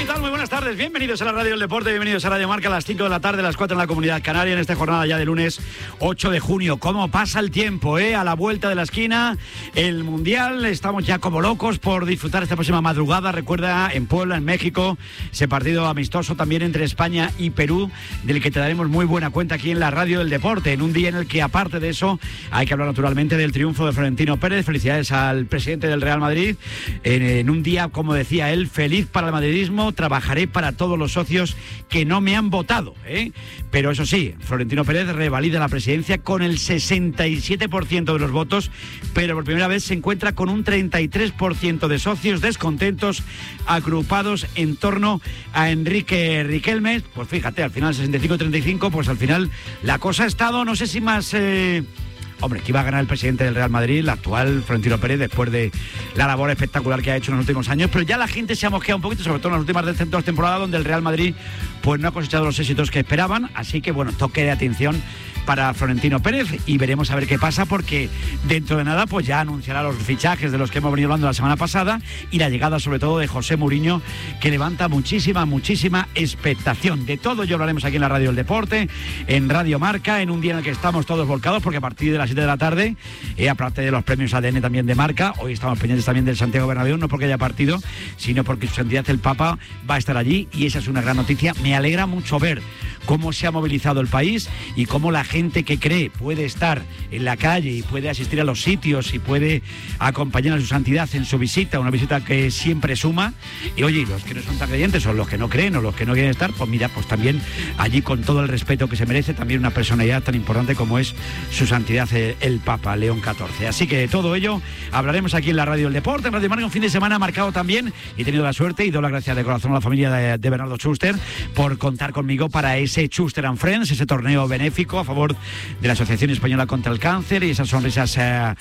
tal? Muy buenas tardes, bienvenidos a la Radio del Deporte, bienvenidos a Radio Marca a las 5 de la tarde, a las 4 en la Comunidad Canaria, en esta jornada ya de lunes 8 de junio. ¿Cómo pasa el tiempo, A la vuelta de la esquina, el Mundial, estamos ya como locos por disfrutar esta próxima madrugada. Recuerda, en Puebla, en México, ese partido amistoso también entre España y Perú, del que te daremos muy buena cuenta aquí en la Radio del Deporte, en un día en el que, aparte de eso, hay que hablar naturalmente del triunfo de Florentino Pérez. Felicidades al presidente del Real Madrid, en un día, como decía él, feliz para el madridismo. Trabajaré para todos los socios que no me han votado, Pero eso sí, Florentino Pérez revalida la presidencia con el 67% de los votos, pero por primera vez se encuentra con un 33% de socios descontentos, agrupados en torno a Enrique Riquelme. Pues fíjate, al final 65-35, pues al final la cosa ha estado, no sé si más... Hombre, que iba a ganar el presidente del Real Madrid, el actual Florentino Pérez, después de la labor espectacular que ha hecho en los últimos años, pero ya la gente se ha mosqueado un poquito, sobre todo en las últimas dos temporadas, donde el Real Madrid pues no ha cosechado los éxitos que esperaban. Así que bueno, toque de atención para Florentino Pérez y veremos a ver qué pasa, porque dentro de nada pues ya anunciará los fichajes de los que hemos venido hablando la semana pasada y la llegada sobre todo de José Mourinho, que levanta muchísima expectación. De todo ello hablaremos aquí en la Radio del Deporte, en Radio Marca, en un día en el que estamos todos volcados, porque a partir de las 7 de la tarde, aparte de los premios ADN también de Marca, hoy estamos pendientes también del Santiago Bernabéu, no porque haya partido, sino porque su santidad el Papa va a estar allí, y esa es una gran noticia. Me alegra mucho ver cómo se ha movilizado el país y cómo la gente que cree puede estar en la calle y puede asistir a los sitios y puede acompañar a su santidad en su visita, una visita que siempre suma. Y oye, los que no son tan creyentes o los que no creen o los que no quieren estar, pues mira, pues también allí, con todo el respeto que se merece, también una personalidad tan importante como es su santidad el Papa León XIV. Así que de todo ello hablaremos aquí en la Radio del Deporte, en Radio Marca. Un fin de semana marcado también, y he tenido la suerte y doy las gracias de corazón a la familia de Bernardo Schuster por contar conmigo para ese Schuster and Friends, ese torneo benéfico a favor de la Asociación Española contra el Cáncer, y esas sonrisas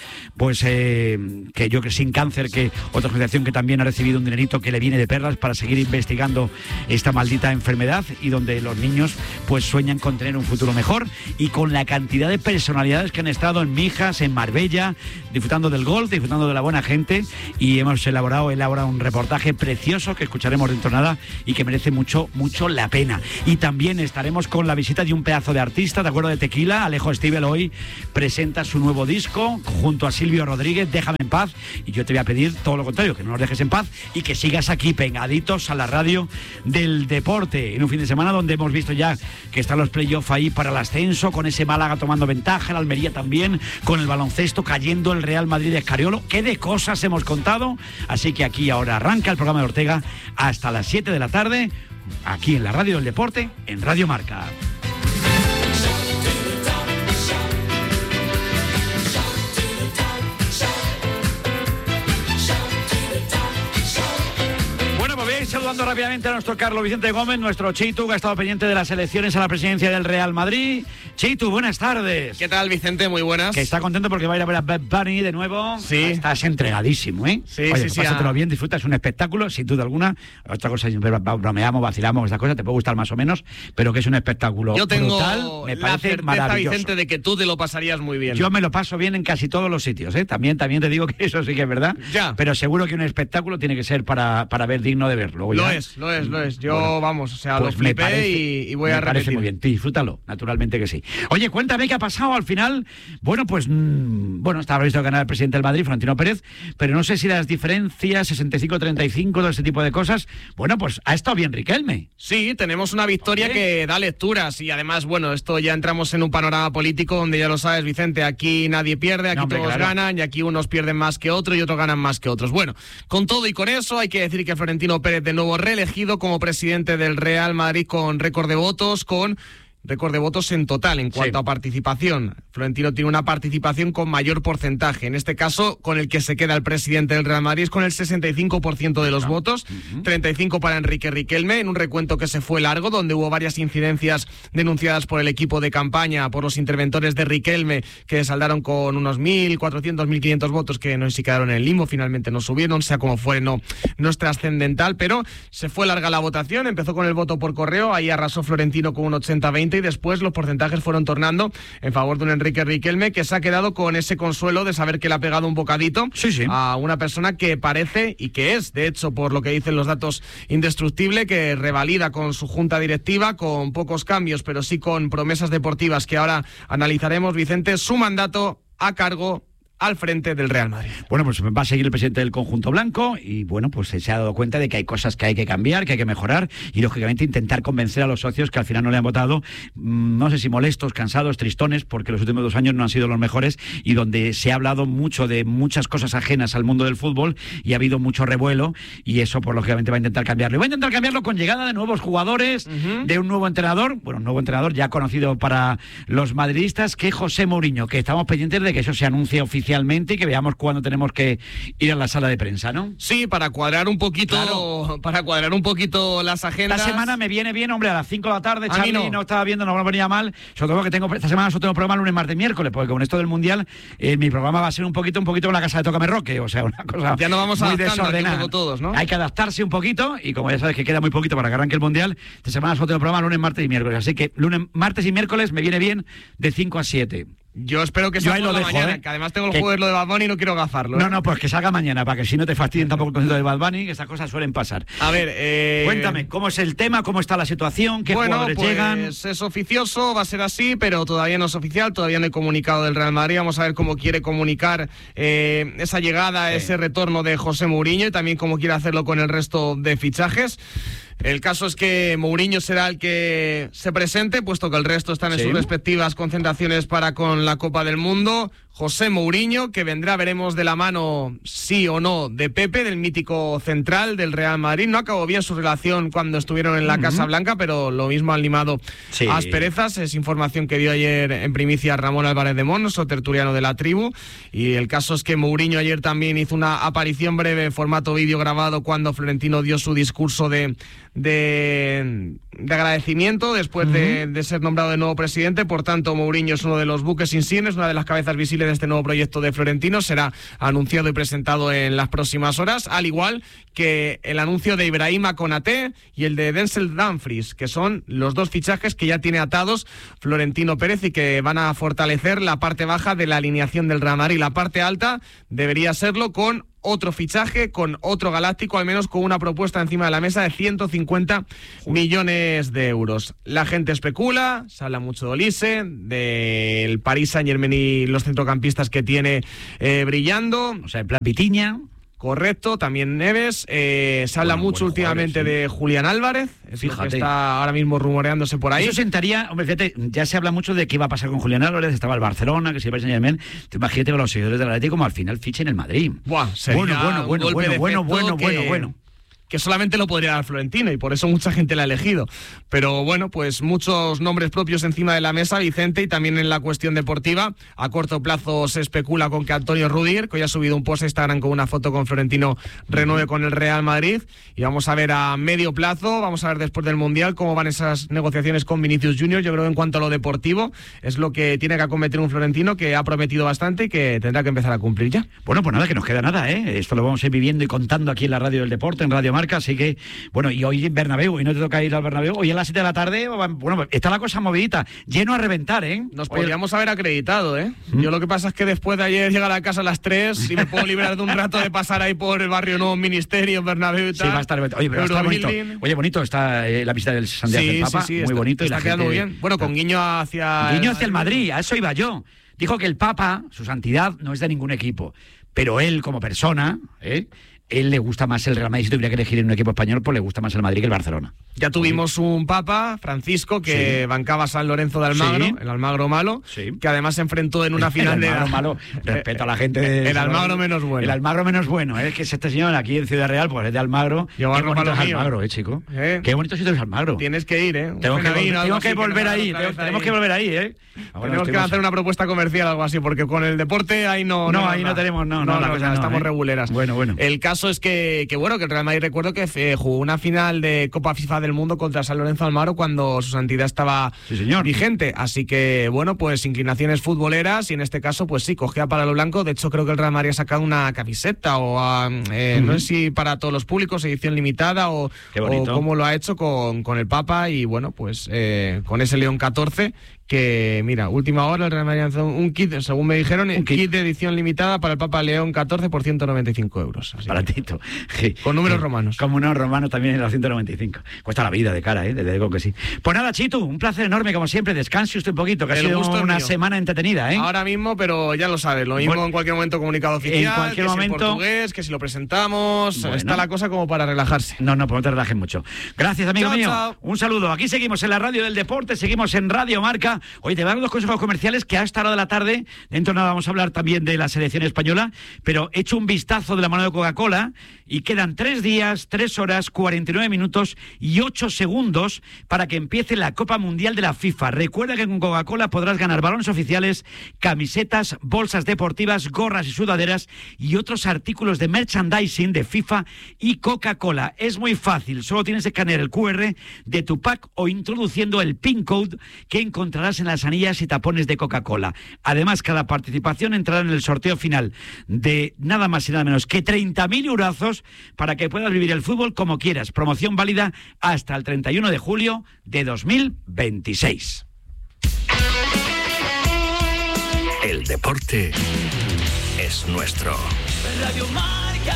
que yo, que sin cáncer, que otra asociación que también ha recibido un dinerito que le viene de perlas para seguir investigando esta maldita enfermedad, y donde los niños pues sueñan con tener un futuro mejor, y con la cantidad de personalidades que han estado en Mijas, en Marbella, disfrutando del golf, disfrutando de la buena gente, y hemos elaborado un reportaje precioso que escucharemos dentro de nada y que merece mucho la pena. Y también estaremos con la visita de un pedazo de artista, de acuerdo, de Tequila. Alejo Stivel hoy presenta su nuevo disco junto a Silvio Rodríguez, Déjame en paz, y yo te voy a pedir todo lo contrario, que no nos dejes en paz y que sigas aquí pegaditos a la Radio del Deporte, en un fin de semana donde hemos visto ya que están los playoffs ahí para el ascenso, con ese Málaga tomando ventaja, el Almería también, con el baloncesto cayendo el Real Madrid de Escariolo. Qué de cosas hemos contado. Así que aquí ahora arranca el programa de Ortega hasta las 7 de la tarde, aquí en la Radio del Deporte, en Radio Marca. Saludando rápidamente a nuestro Carlos Vicente Gómez, nuestro Chitu, que ha estado pendiente de las elecciones a la presidencia del Real Madrid. Chitu, buenas tardes. ¿Qué tal, Vicente? Muy buenas. Que está contento porque va a ir a ver a Bad Bunny de nuevo. Sí. Estás entregadísimo, ¿eh? Sí, oye, sí, pásatelo bien, disfruta, es un espectáculo, sin duda alguna. Otra cosa, bromeamos, vacilamos, esta cosa te puede gustar más o menos, pero que es un espectáculo brutal. Yo tengo me la parece certeza, maravilloso, Vicente, de que tú te lo pasarías muy bien. Yo me lo paso bien en casi todos los sitios, ¿eh? También te digo que eso sí que es verdad. Ya. Pero seguro que un espectáculo tiene que ser para ver, digno de verlo. Lo es. Yo, bueno, vamos, o sea, pues lo flipé y voy a repetir. Me parece muy bien, disfrútalo, naturalmente que sí. Oye, cuéntame qué ha pasado al final. Bueno, pues, estaba previsto ganar el presidente del Madrid, Florentino Pérez, pero no sé si las diferencias, 65-35, todo ese tipo de cosas, bueno, pues ha estado bien Riquelme. Sí, tenemos una victoria que da lecturas, y además, bueno, esto ya entramos en un panorama político donde ya lo sabes, Vicente, aquí nadie pierde, aquí todos ganan, y aquí unos pierden más que otros y otros ganan más que otros. Bueno, con todo y con eso, hay que decir que Florentino Pérez de nuevo reelegido como presidente del Real Madrid con récord de votos, récord de votos en total en cuanto a participación. Florentino tiene una participación con mayor porcentaje. En este caso, con el que se queda el presidente del Real Madrid es con el 65% de los votos, 35 para Enrique Riquelme, en un recuento que se fue largo, donde hubo varias incidencias denunciadas por el equipo de campaña, por los interventores de Riquelme, que saldaron con unos 1.400, 1.500 votos que no sé si quedaron en el limbo, finalmente no subieron, sea como fue, no es trascendental, pero se fue larga la votación, empezó con el voto por correo, ahí arrasó Florentino con un 80-20, 20 y después los porcentajes fueron tornando en favor de un Enrique Riquelme que se ha quedado con ese consuelo de saber que le ha pegado un bocadito a una persona que parece y que es, de hecho, por lo que dicen los datos, indestructible, que revalida con su junta directiva, con pocos cambios, pero sí con promesas deportivas que ahora analizaremos, Vicente, su mandato a cargo al frente del Real Madrid. Bueno, pues va a seguir el presidente del conjunto blanco y bueno, pues se ha dado cuenta de que hay cosas que hay que cambiar, que hay que mejorar y lógicamente intentar convencer a los socios que al final no le han votado, no sé si molestos, cansados, tristones, porque los últimos 2 años no han sido los mejores y donde se ha hablado mucho de muchas cosas ajenas al mundo del fútbol y ha habido mucho revuelo y eso pues lógicamente va a intentar cambiarlo. Y va a intentar cambiarlo con llegada de nuevos jugadores, de un nuevo entrenador, un nuevo entrenador ya conocido para los madridistas, que es José Mourinho, que estamos pendientes de que eso se anuncie oficialmente y que veamos cuándo tenemos que ir a la sala de prensa, ¿no? Sí, para cuadrar un poquito, las agendas. Esta semana me viene bien, hombre, a las 5 de la tarde, Charly, no estaba viendo, no venía mal, sobre todo que esta semana solo tengo programa lunes, martes, miércoles, porque con esto del Mundial, mi programa va a ser un poquito con la casa de Tócame Roque, o sea, una cosa ya no vamos muy adaptando desordenada. Un poco todos, ¿no? Hay que adaptarse un poquito y como ya sabes que queda muy poquito para que arranque el Mundial, esta semana solo tengo programa lunes, martes y miércoles, así que lunes, martes y miércoles me viene bien de 5 a 7. Yo espero que salga mañana, que además tengo el jueves lo de Bad Bunny y no quiero gafarlo. No, pues que salga mañana, para que si no te fastidien tampoco el concierto de Bad Bunny, que estas cosas suelen pasar. A ver, cuéntame, ¿cómo es el tema? ¿Cómo está la situación? ¿Qué jugadores llegan? Es oficioso, va a ser así, pero todavía no es oficial, todavía no hay comunicado del Real Madrid. Vamos a ver cómo quiere comunicar esa llegada, ese retorno de José Mourinho y también cómo quiere hacerlo con el resto de fichajes. El caso es que Mourinho será el que se presente, puesto que el resto están en sus respectivas concentraciones para con la Copa del Mundo. José Mourinho, que vendrá, veremos, de la mano, sí o no, de Pepe, del mítico central del Real Madrid. No acabó bien su relación cuando estuvieron en la Casa Blanca, pero lo mismo han limado asperezas. Es información que dio ayer en primicia Ramón Álvarez de Mon, nuestro tertuliano de la tribu. Y el caso es que Mourinho ayer también hizo una aparición breve en formato vídeo grabado cuando Florentino dio su discurso de agradecimiento después de ser nombrado de nuevo presidente. Por tanto, Mourinho es uno de los buques insignes, una de las cabezas visibles de este nuevo proyecto de Florentino. Será anunciado y presentado en las próximas horas, al igual que el anuncio de Ibrahima Konaté y el de Denzel Dumfries, que son los 2 fichajes que ya tiene atados Florentino Pérez y que van a fortalecer la parte baja de la alineación del Real Madrid. La parte alta debería serlo con otro fichaje, con otro galáctico, al menos con una propuesta encima de la mesa de 150 millones de euros. La gente especula, se habla mucho de Olise, del Paris Saint-Germain y los centrocampistas que tiene brillando. O sea, en plan Vitinha. Correcto, también Neves. Se habla mucho últimamente de Julián Álvarez. Fíjate, que está ahora mismo rumoreándose por ahí. Eso sentaría, hombre, fíjate, ya se habla mucho de qué iba a pasar con Julián Álvarez. Estaba el Barcelona, que se iba a Saint-Germain. Imagínate con los seguidores del Atlético como al final fichen el Madrid. Buah, sería bueno. Que solamente lo podría dar Florentino y por eso mucha gente la ha elegido. Pero bueno, pues muchos nombres propios encima de la mesa, Vicente, y también en la cuestión deportiva. A corto plazo se especula con que Antonio Rudiger, que hoy ha subido un post a Instagram con una foto con Florentino, renueve con el Real Madrid. Y vamos a ver a medio plazo, vamos a ver después del Mundial cómo van esas negociaciones con Vinicius Junior. Yo creo que en cuanto a lo deportivo es lo que tiene que acometer un Florentino que ha prometido bastante y que tendrá que empezar a cumplir ya. Bueno, pues nada, que nos queda nada, ¿eh? Esto lo vamos a ir viviendo y contando aquí en la Radio del Deporte, en Radio Marca, así que, bueno, y hoy en Bernabéu, y no te toca ir al Bernabéu, hoy a las 7 de la tarde, bueno, está la cosa movidita, lleno a reventar, ¿eh? Nos podríamos haber acreditado, ¿eh? Yo lo que pasa es que después de ayer llegar a casa a las 3 y me puedo librar de un rato de pasar ahí por el barrio Nuevo Ministerio, Bernabéu y tal. Sí, va a estar, oye, pero está bonito. Oye, bonito está la visita del Santiago del Papa, muy está, bonito. Está quedando bien. Bueno, con guiño hacia el Madrid, a eso iba yo. Dijo que el Papa, su santidad, no es de ningún equipo, pero él como persona, él le gusta más el Real Madrid. Si tuviera que elegir en un equipo español, pues le gusta más el Madrid que el Barcelona. Ya tuvimos un Papa, Francisco, que bancaba a San Lorenzo de Almagro, el Almagro malo, que además se enfrentó en una final de... malo, respeto a la gente de... El Almagro menos bueno. El Almagro menos bueno, que es este señor aquí en Ciudad Real, pues es de Almagro. Qué bonito es Almagro, chico. Qué bonito sitio es Almagro. Tienes que ir, Tengo que volver ahí, tenemos que volver ahí, Tenemos que hacer una propuesta comercial o algo así, porque con el deporte ahí no... No, ahí no tenemos, estamos reguleras. Bueno. El caso caso es que el Real Madrid, recuerdo que jugó una final de Copa FIFA del Mundo contra San Lorenzo Almagro cuando su santidad estaba vigente. Así que, pues inclinaciones futboleras, y en este caso, pues sí, cogía para lo blanco. De hecho, creo que el Real Madrid ha sacado una camiseta no sé si para todos los públicos, edición limitada o cómo lo ha hecho con el Papa, y con ese León 14, que mira, última hora el Real Madrid ha lanzado un kit, según me dijeron, un kit de edición limitada para el Papa León 14 por 195 euros. Baratito. Con números romanos. Como números romanos también en los 195. Cuesta la vida de cara, desde luego que sí. Pues nada, Chitu, un placer enorme como siempre. Descanse usted un poquito, que ha sido una semana entretenida, Ahora mismo, pero ya lo sabes, lo mismo en cualquier momento comunicado oficial, en cualquier momento, en portugués, que si lo presentamos, está la cosa como para relajarse. No te relajes mucho. Gracias, amigo mío. Chao. Un saludo. Aquí seguimos en la radio del deporte, seguimos en Radio Marca. Oye, te voy a dar 2 consejos comerciales que a esta hora de la tarde, dentro de nada vamos a hablar también de la selección española, pero he hecho un vistazo de la mano de Coca-Cola y quedan 3 días, 3 horas, 49 minutos y 8 segundos para que empiece la Copa Mundial de la FIFA. Recuerda que con Coca-Cola podrás ganar balones oficiales, camisetas, bolsas deportivas, gorras y sudaderas y otros artículos de merchandising de FIFA y Coca-Cola. Es muy fácil, solo tienes que escanear el QR de tu pack o introduciendo el PIN code que encontrarás en las anillas y tapones de Coca-Cola. Además, cada participación entrará en el sorteo final de nada más y nada menos que 30.000 eurazos para que puedas vivir el fútbol como quieras. Promoción válida hasta el 31 de julio de 2026. El deporte es nuestro. Radio Marca.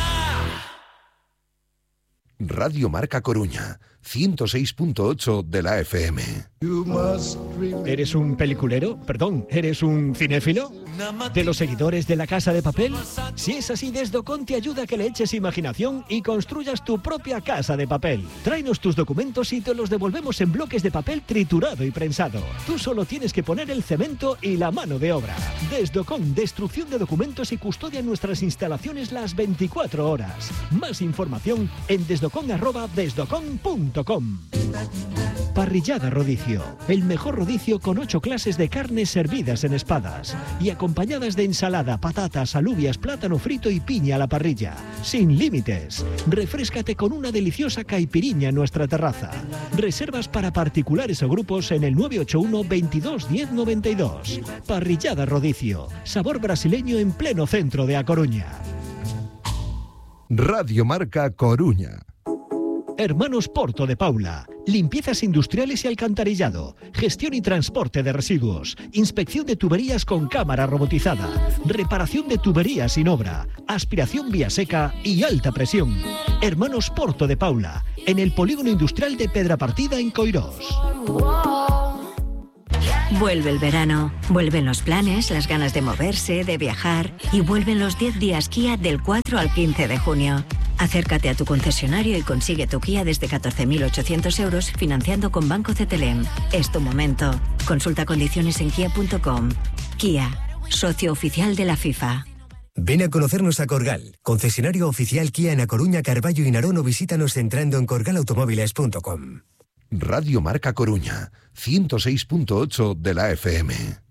Radio Marca Coruña, 106.8 de la FM. ¿Eres un peliculero? Perdón, ¿eres un cinéfilo? ¿De los seguidores de La Casa de Papel? Si es así, Desdocon te ayuda a que le eches imaginación y construyas tu propia casa de papel. Tráenos tus documentos y te los devolvemos en bloques de papel triturado y prensado. Tú solo tienes que poner el cemento y la mano de obra. Desdocon, destrucción de documentos y custodia en nuestras instalaciones las 24 horas. Más información en desdocon@desdocon.com. Parrillada Rodicio, el mejor rodicio con 8 clases de carnes servidas en espadas y acompañadas de ensalada, patatas, alubias, plátano frito y piña a la parrilla. Sin límites. Refréscate con una deliciosa caipiriña en nuestra terraza. Reservas para particulares o grupos en el 981 22 10 92. Parrillada Rodicio, sabor brasileño en pleno centro de A Coruña. Radio Marca Coruña. Hermanos Porto de Paula, limpiezas industriales y alcantarillado, gestión y transporte de residuos, inspección de tuberías con cámara robotizada, reparación de tuberías sin obra, aspiración vía seca y alta presión. Hermanos Porto de Paula, en el polígono industrial de Pedrapartida en Coirós. Vuelve el verano, vuelven los planes, las ganas de moverse, de viajar y vuelven los 10 días Kia del 4 al 15 de junio. Acércate a tu concesionario y consigue tu Kia desde 14.800 euros financiando con Banco CTLM. Es tu momento. Consulta condiciones en kia.com. Kia, socio oficial de la FIFA. Ven a conocernos a Corgal, concesionario oficial Kia en A Coruña, Carballo y Narón, o visítanos entrando en corgalautomóviles.com. Radio Marca Coruña, 106.8 de la FM.